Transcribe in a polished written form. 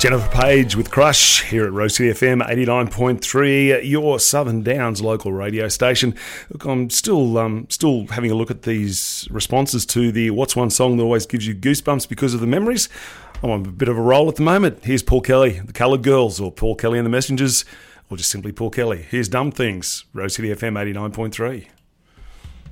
Jennifer Page with Crush here at Rose City FM 89.3, your Southern Downs local radio station. Look, I'm still having a look at these responses to the What's One Song That Always Gives You Goosebumps because of the memories. I'm on a bit of a roll at the moment. Here's Paul Kelly, The Coloured Girls, or Paul Kelly and the Messengers, or just simply Paul Kelly. Here's Dumb Things, Rose City FM 89.3.